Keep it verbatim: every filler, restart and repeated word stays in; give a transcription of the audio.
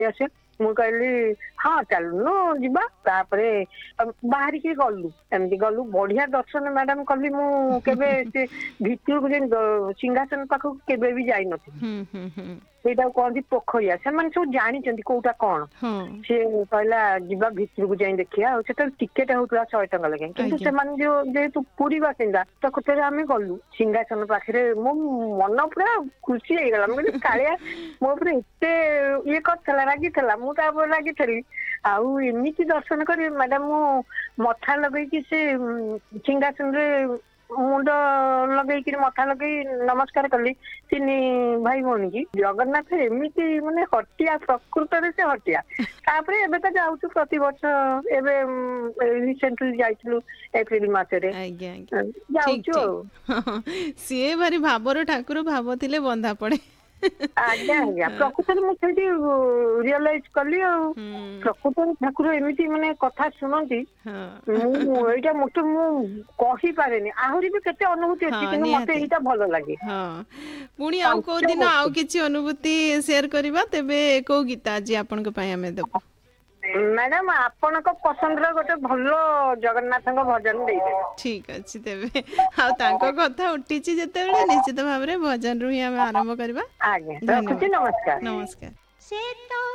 ଆସେ ମୁଁ କହିଲି ହଁ ଚାଲୁନୁ ଯିବା ତାପରେ ବାହାରିକି ଗଲୁ ଏମିତି ଗଲୁ ବଢିଆ ଦର୍ଶନ ମ୍ୟାଡାମ କଲି ମୁଁ କେବେ ସେ ଭିତରକୁ ଯେ ସିଂହାସନ ପାଖକୁ କେବେ ବି ଯାଇନଥିଲି ସେଇଟାକୁ କହନ୍ତି ପୋଖରିଆ ସେମାନେ ସବୁ ଜାଣିଛନ୍ତି କୋଉଟା କଣ ସିଏ କହିଲା ଯିବା ଭିତରକୁ ଯାଇ ଦେଖିବା ଆଉ ସେତେବେଳେ ଟିକେଟ ହଉଥିଲା ଶହେ ଟଙ୍କା ଲେଖା କିନ୍ତୁ ସେମାନେ ଯୋଉ ଯେହେତୁ ପୁରୀ ବାସିନ୍ଦା ତ କତରେ ଆମେ ଗଲୁ ସିଂହାସନ ପାଖରେ ମୋ ମନ ପୁରା ଖୁସି ହେଇଗଲା ମୁଁ କହିଲି କାଳିଆ ମୋ ଉପରେ ଏତେ ଇଏ କରିଥିଲା ରାଗିଥିଲା ମୁଁ ତାପରେ ଲାଗିଥିଲି ଆଉ ଏମିତି ଦର୍ଶନ କରି ମ୍ୟାଡାମ ମୁଁ ମଥା ଲଗେଇକି ସେ ସିଂହାସନରେ ମୁଣ୍ଡ ଲଗେଇକିରି ମଥା ଲଗେଇ ନମସ୍କାର କଲି ତିନି ଭାଇ ଭଉଣୀ କି ଜଗନ୍ନାଥ ଏମିତି ମାନେ ହଟିଆ ପ୍ରକୃତରେ ସେ ହଟିଆ ତାପରେ ଏବେ ତ ଯାଉଛୁ ପ୍ରତିବର୍ଷ ଏବେ ରିସେଣ୍ଟଲି ଯାଇଥିଲୁ ଏପ୍ରିଲ ମାସରେ ଯାଉଛୁ ଆଉ ସିଏ ଭାରି ଭାବର ଠାକୁର ଭାବ ଥିଲେ ବନ୍ଧା ପଡେ ଆଜ୍ଞା ଆଜ୍ଞା ପ୍ରକୃତରେ ମୁଁ ସେଇଠି ରିଅଲାଇଜ କଲି ଆଉ ପ୍ରକୃତରେ ଠାକୁର ଏମିତି ମାନେ କଥା ଶୁଣନ୍ତି ମୁଁ ଏଇଟା ମୋତେ ମୁଁ କହିପାରେନି ଆହୁରି ବି କେତେ ଅନୁଭୂତି ଅଛି କିନ୍ତୁ ମତେ ଏଇଟା ଭଲ ଲାଗେ। ପୁଣି ଆଉ କୋଉ ଦିନ ଆଉ କିଛି ଅନୁଭୂତି ସେୟାର କରିବା ତେବେ କୋଉ ଗୀତ ଆଜି ଆପଣଙ୍କ ପାଇଁ ଆମେ ଦେବୁ ମ୍ୟାଡାମ ଆପଣଙ୍କ ପସନ୍ଦର ଗୋଟେ ଭଲ ଜଗନ୍ନାଥଙ୍କ ଭଜନ ଦେଇଦେବେ। ଠିକ ଅଛି ତେବେ ଆଉ ତାଙ୍କ କଥା ଉଠିଛି ଯେତେବେଳେ ନିଶ୍ଚିତ ଭାବରେ ଭଜନରୁ ହିଁ ଆମେ ଆରମ୍ଭ କରିବା। ଆଜ୍ଞା ଧନ୍ୟବାଦ ରଖୁଛି ନମସ୍କାର ନମସ୍କାର।